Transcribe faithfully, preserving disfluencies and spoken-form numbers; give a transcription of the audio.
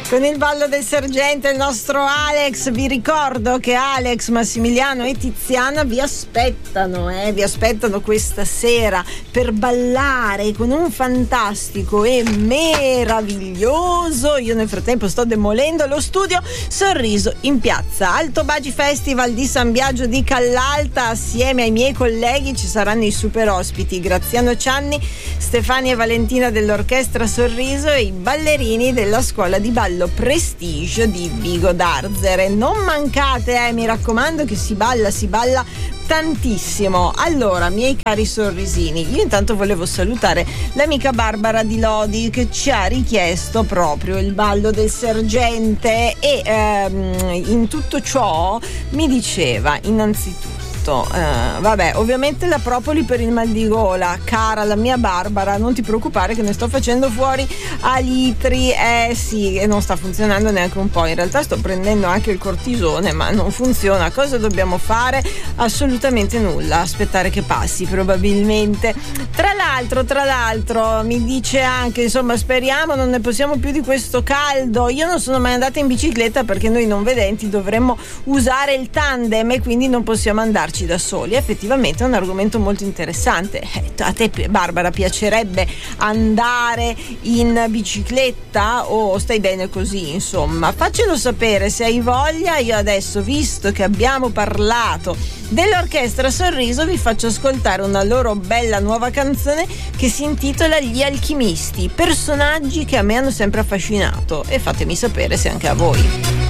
Con il ballo del sergente, il nostro Alex. Vi ricordo che Alex, Massimiliano e Tiziana vi aspettano, eh? vi aspettano questa sera per ballare con un fantastico e meraviglioso, io nel frattempo sto demolendo lo studio, Sorriso in piazza. Alto Bagi Festival di San Biagio di Callalta. Assieme ai miei colleghi ci saranno i super ospiti Graziano Cianni, Stefania e Valentina dell'orchestra Sorriso e i ballerini della scuola di ballo Prestige di Vigo d'Arzere. Non mancate, eh, mi raccomando, che si balla, si balla tantissimo. Allora, miei cari sorrisini, io intanto volevo salutare l'amica Barbara Di Lodi che ci ha richiesto proprio il ballo del sergente e ehm, in tutto ciò mi diceva innanzitutto Uh, vabbè, ovviamente la propoli per il mal di gola, cara la mia Barbara, non ti preoccupare che ne sto facendo fuori a litri, eh sì, e non sta funzionando neanche un po', in realtà sto prendendo anche il cortisone ma non funziona. Cosa dobbiamo fare? Assolutamente nulla, aspettare che passi probabilmente. Tra l'altro, tra l'altro mi dice anche, insomma, speriamo non ne possiamo più di questo caldo. Io non sono mai andata in bicicletta perché noi non vedenti dovremmo usare il tandem e quindi non possiamo andarci da soli. Effettivamente è un argomento molto interessante. A te, Barbara, piacerebbe andare in bicicletta o stai bene così? Insomma, faccelo sapere se hai voglia. Io adesso, visto che abbiamo parlato dell'orchestra Sorriso, vi faccio ascoltare una loro bella nuova canzone che si intitola Gli Alchimisti, personaggi che a me hanno sempre affascinato, e fatemi sapere se anche a voi.